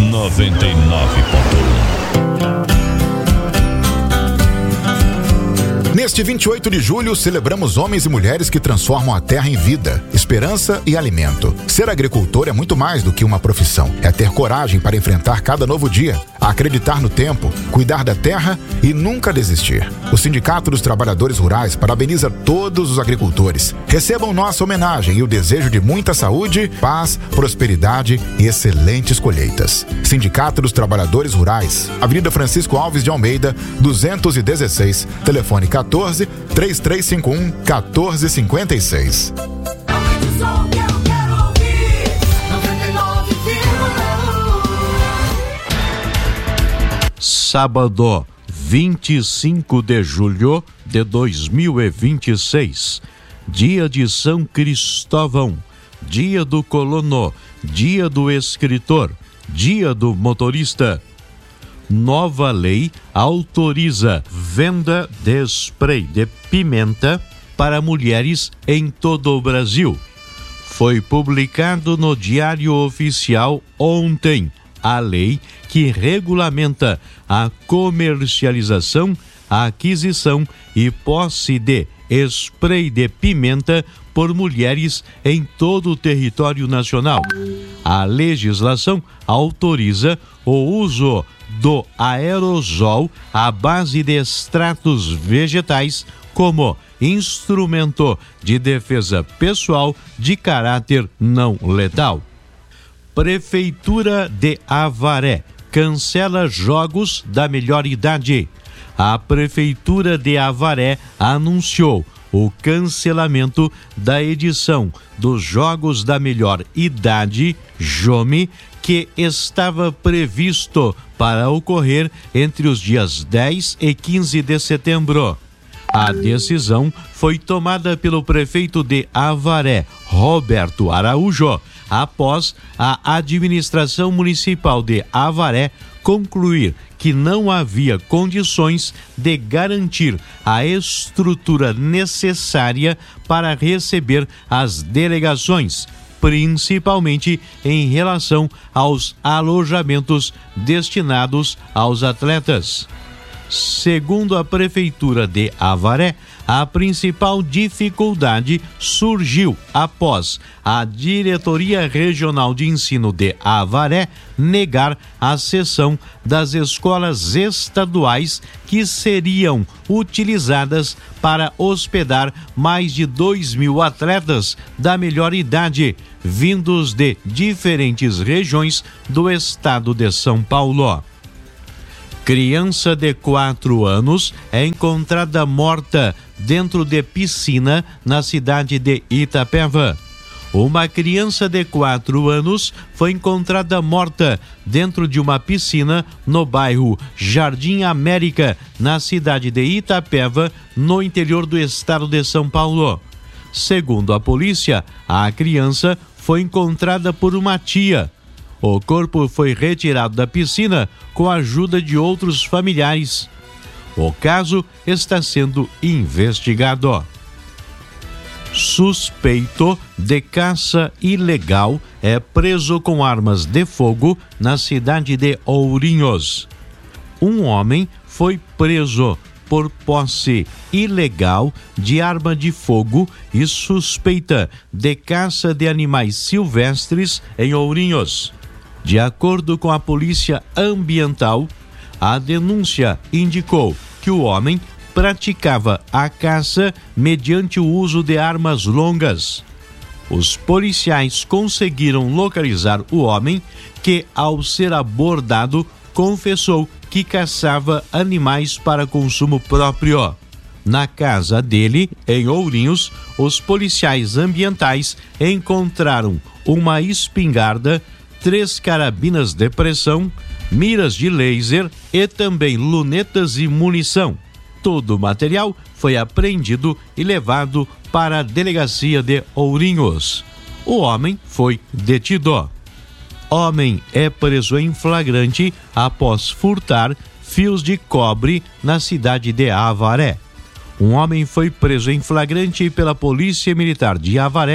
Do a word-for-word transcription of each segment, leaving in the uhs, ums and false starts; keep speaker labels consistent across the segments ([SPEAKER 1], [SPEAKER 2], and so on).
[SPEAKER 1] noventa e nove ponto um.
[SPEAKER 2] Neste vinte e oito de julho, celebramos homens e mulheres que transformam a terra em vida, esperança e alimento. Ser agricultor é muito mais do que uma profissão. É ter coragem para enfrentar cada novo dia, acreditar no tempo, cuidar da terra e nunca desistir. O Sindicato dos Trabalhadores Rurais parabeniza todos os agricultores. Recebam nossa homenagem e o desejo de muita saúde, paz, prosperidade e excelentes colheitas. Sindicato dos Trabalhadores Rurais, Avenida Francisco Alves de Almeida, duzentos e dezesseis, telefone quatorze, três três cinco um, quatorze cinquenta e seis.
[SPEAKER 3] Sábado, vinte e cinco de julho de dois mil e vinte e seis, dia de São Cristóvão, dia do colono, dia do escritor, dia do motorista. Nova lei autoriza venda de spray de pimenta para mulheres em todo o Brasil. Foi publicado no Diário Oficial ontem a lei que regulamenta a comercialização, a aquisição e posse de spray de pimenta por mulheres em todo o território nacional. A legislação autoriza o uso do aerosol à base de extratos vegetais como instrumento de defesa pessoal de caráter não letal. Prefeitura de Avaré cancela jogos da melhor idade. A Prefeitura de Avaré anunciou o cancelamento da edição dos Jogos da Melhor Idade, JOMI, que estava previsto para ocorrer entre os dias dez e quinze de setembro. A decisão foi tomada pelo prefeito de Avaré, Roberto Araújo, após a administração municipal de Avaré concluir que não havia condições de garantir a estrutura necessária para receber as delegações, principalmente em relação aos alojamentos destinados aos atletas. Segundo a Prefeitura de Avaré, a principal dificuldade surgiu após a Diretoria Regional de Ensino de Avaré negar a cessão das escolas estaduais que seriam utilizadas para hospedar mais de dois mil atletas da melhor idade, vindos de diferentes regiões do estado de São Paulo. Criança de quatro anos é encontrada morta dentro de piscina na cidade de Itapeva. Uma criança de quatro anos foi encontrada morta dentro de uma piscina no bairro Jardim América, na cidade de Itapeva, no interior do estado de São Paulo. Segundo a polícia, a criança foi encontrada por uma tia. O corpo foi retirado da piscina com a ajuda de outros familiares. O caso está sendo investigado. Suspeito de caça ilegal é preso com armas de fogo na cidade de Ourinhos. Um homem foi preso por posse ilegal de arma de fogo e suspeita de caça de animais silvestres em Ourinhos. De acordo com a Polícia Ambiental, a denúncia indicou que o homem praticava a caça mediante o uso de armas longas. Os policiais conseguiram localizar o homem que, ao ser abordado, confessou que caçava animais para consumo próprio. Na casa dele, em Ourinhos, os policiais ambientais encontraram uma espingarda, três carabinas de pressão, miras de laser e também lunetas e munição. Todo o material foi apreendido e levado para a delegacia de Ourinhos. O homem foi detido. Homem é preso em flagrante após furtar fios de cobre na cidade de Avaré. Um homem foi preso em flagrante pela Polícia Militar de Avaré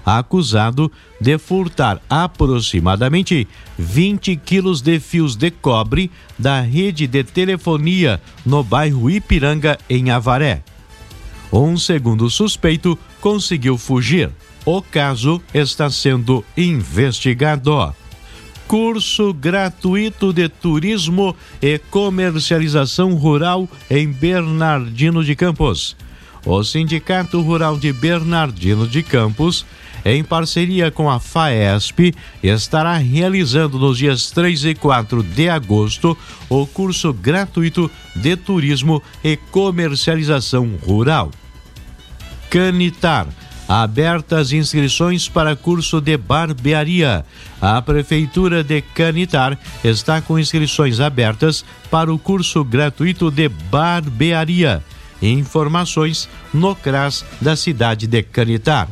[SPEAKER 3] acusado de furtar aproximadamente vinte quilos de fios de cobre da rede de telefonia no bairro Ipiranga, em Avaré. Um segundo suspeito conseguiu fugir. O caso está sendo investigado. Curso gratuito de turismo e comercialização rural em Bernardino de Campos. O Sindicato Rural de Bernardino de Campos, em parceria com a FAESP, estará realizando nos dias três e quatro de agosto o curso gratuito de turismo e comercialização rural. Canitar. Abertas inscrições para curso de barbearia. A Prefeitura de Canitar está com inscrições abertas para o curso gratuito de barbearia. Informações no CRAS da cidade de Canitar.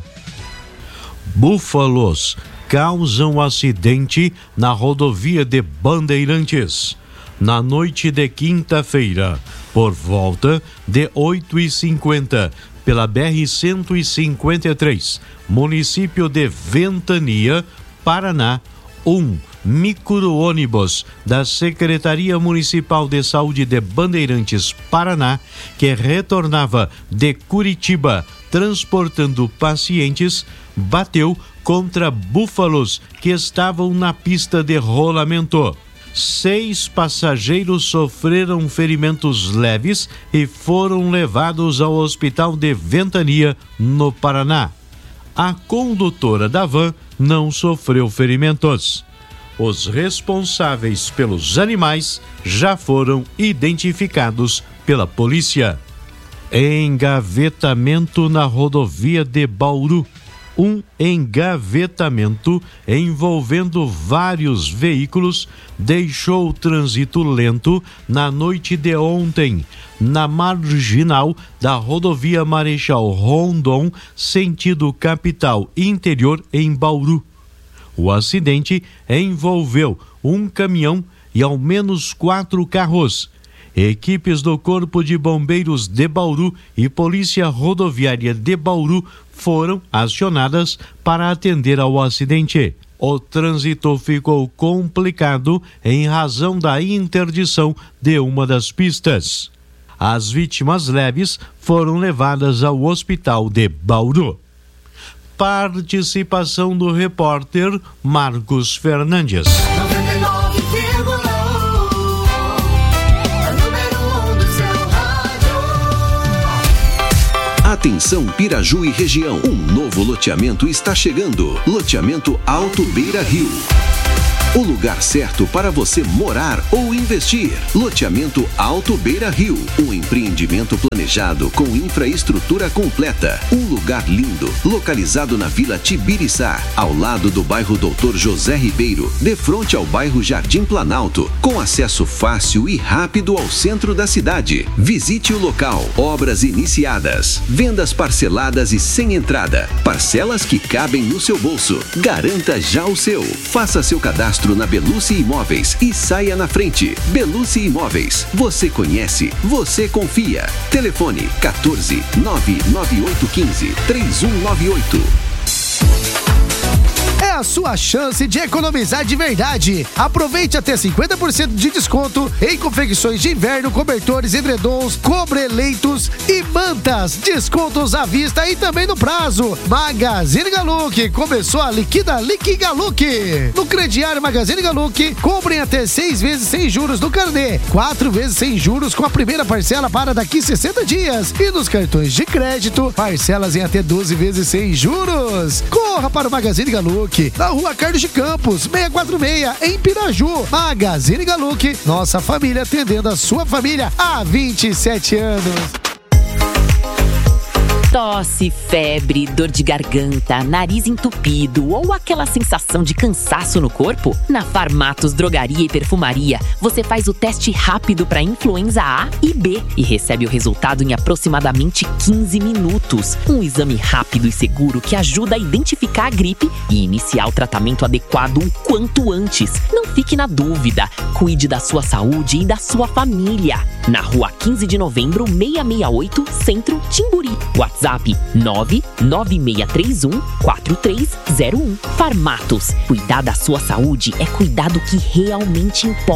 [SPEAKER 3] Búfalos causam acidente na rodovia de Bandeirantes. Na noite de quinta-feira, por volta de oito e cinquenta, pela B R cento e cinquenta e três, município de Ventania, Paraná, um micro-ônibus da Secretaria Municipal de Saúde de Bandeirantes, Paraná, que retornava de Curitiba transportando pacientes, bateu contra búfalos que estavam na pista de rolamento. Seis passageiros sofreram ferimentos leves e foram levados ao hospital de Ventania, no Paraná. A condutora da van não sofreu ferimentos. Os responsáveis pelos animais já foram identificados pela polícia. Engavetamento na rodovia de Bauru. Um engavetamento envolvendo vários veículos deixou o trânsito lento na noite de ontem, na marginal da rodovia Marechal Rondon, sentido capital interior, em Bauru. O acidente envolveu um caminhão e ao menos quatro carros. Equipes do Corpo de Bombeiros de Bauru e Polícia Rodoviária de Bauru foram acionadas para atender ao acidente. O trânsito ficou complicado em razão da interdição de uma das pistas. As vítimas leves foram levadas ao hospital de Bauru. Participação do repórter Marcos Fernandes.
[SPEAKER 4] Atenção Piraju e região, um novo loteamento está chegando. Loteamento Alto Beira Rio. O lugar certo para você morar ou investir. Loteamento Alto Beira Rio. Um empreendimento planejado com infraestrutura completa. Um lugar lindo, localizado na Vila Tibiriçá, ao lado do bairro Doutor José Ribeiro, de frente ao bairro Jardim Planalto, com acesso fácil e rápido ao centro da cidade. Visite o local. Obras iniciadas. Vendas parceladas e sem entrada. Parcelas que cabem no seu bolso. Garanta já o seu. Faça seu cadastro na Belucci Imóveis e saia na frente. Belucci Imóveis. Você conhece, você confia. Telefone quatorze, nove nove oito um cinco, três um nove oito.
[SPEAKER 5] É a sua chance de economizar de verdade. Aproveite até cinquenta por cento de desconto em confecções de inverno, cobertores, edredons, cobreleitos e mantas. Descontos à vista e também no prazo. Magazine Galuk começou a liquida Liqui Galuk. No crediário Magazine Galuk, comprem até seis vezes sem juros no carnê, quatro vezes sem juros com a primeira parcela para daqui sessenta dias. E nos cartões de crédito, parcelas em até doze vezes sem juros. Corra para o Magazine Galuk, na rua Carlos de Campos, seiscentos e quarenta e seis, em Piraju. Magazine Galuk, nossa família atendendo a sua família há vinte e sete anos.
[SPEAKER 6] Tosse, febre, dor de garganta, nariz entupido ou aquela sensação de cansaço no corpo? Na Farmatos Drogaria e Perfumaria, você faz o teste rápido para influenza A e B e recebe o resultado em aproximadamente quinze minutos. Um exame rápido e seguro que ajuda a identificar a gripe e iniciar o tratamento adequado o quanto antes. Não fique na dúvida. Cuide da sua saúde e da sua família. Na rua quinze de novembro, seiscentos e sessenta e oito, Centro, Timburi. WhatsApp WhatsApp nove nove seis três um quatro três zero um. Farmatos. Cuidar da sua saúde é cuidar do que realmente importa.